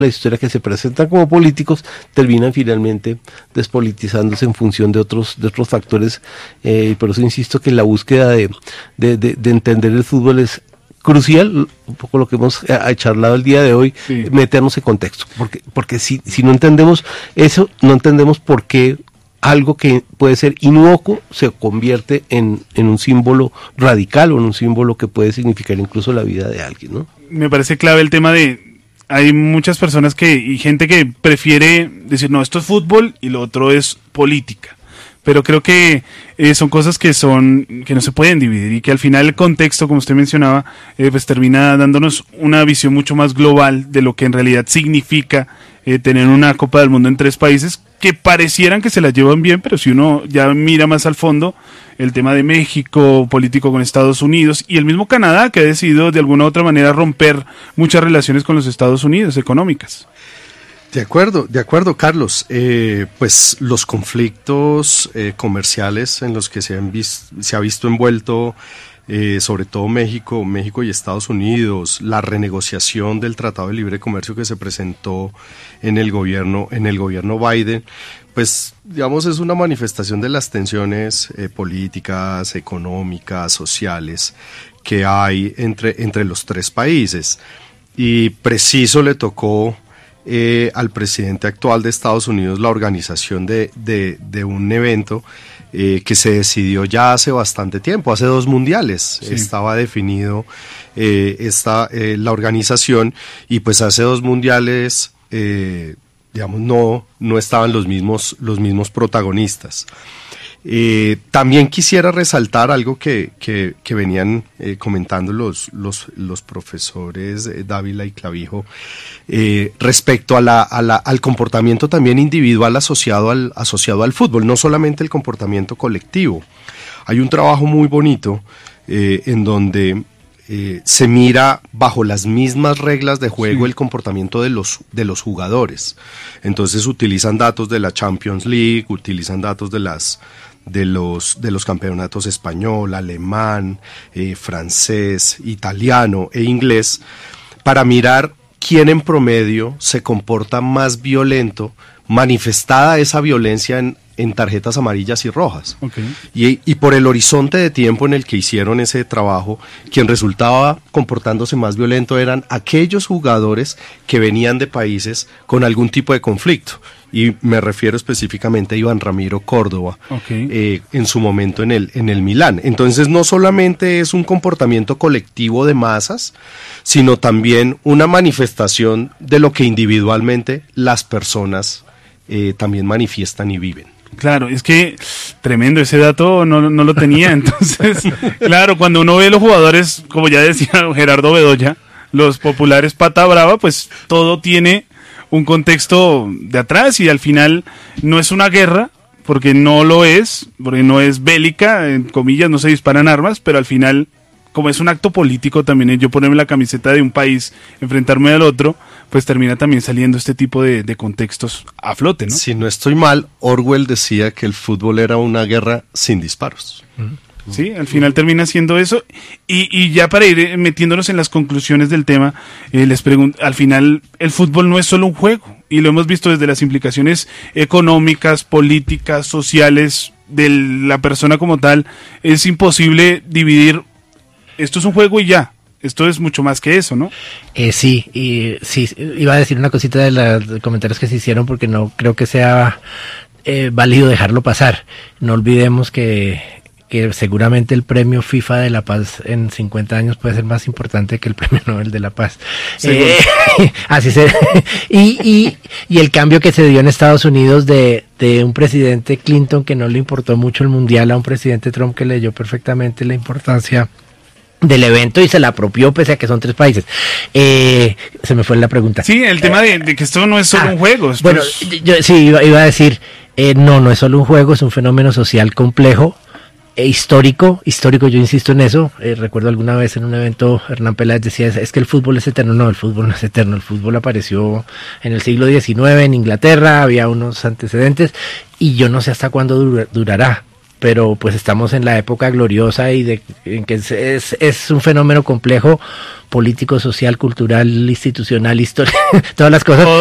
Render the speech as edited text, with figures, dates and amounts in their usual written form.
la historia, que se presentan como políticos, terminan finalmente despolitizándose en función de otros factores, por eso insisto que la búsqueda de entender el fútbol es crucial, un poco lo que hemos charlado el día de hoy, sí. Meternos en contexto, porque si no entendemos eso, no entendemos por qué algo que puede ser inocuo se convierte en un símbolo radical o en un símbolo que puede significar incluso la vida de alguien, ¿no? Me parece clave el tema hay muchas personas y gente que prefiere decir, no, esto es fútbol y lo otro es política. Pero creo que son cosas que no se pueden dividir y que al final el contexto, como usted mencionaba, pues termina dándonos una visión mucho más global de lo que en realidad significa tener una Copa del Mundo en 3 países que parecieran que se la llevan bien, pero si uno ya mira más al fondo, el tema de México, político con Estados Unidos y el mismo Canadá, que ha decidido de alguna u otra manera romper muchas relaciones con los Estados Unidos económicas. De acuerdo, Carlos. Pues los conflictos comerciales en los que se ha visto envuelto, sobre todo México y Estados Unidos, la renegociación del Tratado de Libre Comercio que se presentó en el gobierno Biden, pues digamos es una manifestación de las tensiones políticas, económicas, sociales que hay entre los 3 países. Y preciso le tocó al presidente actual de Estados Unidos la organización de un evento que se decidió ya hace bastante tiempo, hace 2 mundiales, sí. Estaba definido la organización y pues hace 2 mundiales digamos no estaban los mismos protagonistas. También quisiera resaltar algo que venían comentando los profesores Dávila y Clavijo respecto al comportamiento también individual asociado al fútbol, no solamente el comportamiento colectivo. Hay un trabajo muy bonito en donde se mira bajo las mismas reglas de juego, sí. El comportamiento de los jugadores. Entonces utilizan datos de la Champions League, utilizan datos de los campeonatos español, alemán, francés, italiano e inglés para mirar quién en promedio se comporta más violento, manifestada esa violencia en tarjetas amarillas y rojas. Okay. Y por el horizonte de tiempo en el que hicieron ese trabajo, quien resultaba comportándose más violento eran aquellos jugadores que venían de países con algún tipo de conflicto. Y me refiero específicamente a Iván Ramiro Córdoba, okay. En su momento en el Milán. Entonces no solamente es un comportamiento colectivo de masas, sino también una manifestación de lo que individualmente las personas también manifiestan y viven. Claro, es que tremendo, ese dato no lo tenía. Entonces, claro, cuando uno ve los jugadores, como ya decía Gerardo Bedoya, los populares pata brava, pues todo tiene un contexto de atrás y al final no es una guerra, porque no lo es, porque no es bélica, en comillas, no se disparan armas, pero al final, como es un acto político también, yo ponerme la camiseta de un país, enfrentarme al otro, pues termina también saliendo este tipo de contextos a flote, ¿no? Si no estoy mal, Orwell decía que el fútbol era una guerra sin disparos. Sí, al final termina siendo eso. Y ya para ir metiéndonos en las conclusiones del tema, les pregunto, al final el fútbol no es solo un juego, y lo hemos visto desde las implicaciones económicas, políticas, sociales de la persona como tal. Es imposible dividir, esto es un juego y ya. Esto es mucho más que eso, ¿no? Sí, iba a decir una cosita de los comentarios que se hicieron porque no creo que sea válido dejarlo pasar. No olvidemos que seguramente el premio FIFA de la Paz en 50 años puede ser más importante que el premio Nobel de la Paz. Así se y el cambio que se dio en Estados Unidos de un presidente Clinton que no le importó mucho el mundial a un presidente Trump que leyó perfectamente la importancia del evento y se la apropió pese a que son 3 países. Se me fue la pregunta. Sí, el tema de que esto no es solo un juego. Bueno, yo sí iba a decir, no es solo un juego, es un fenómeno social complejo, histórico, yo insisto en eso. Recuerdo alguna vez en un evento Hernán Peláez decía, es que el fútbol es eterno. No, el fútbol no es eterno, el fútbol apareció en el siglo XIX en Inglaterra, había unos antecedentes y yo no sé hasta cuándo durará. pero pues estamos en la época gloriosa en que es un fenómeno complejo, político, social, cultural, institucional, histórico, todas las cosas.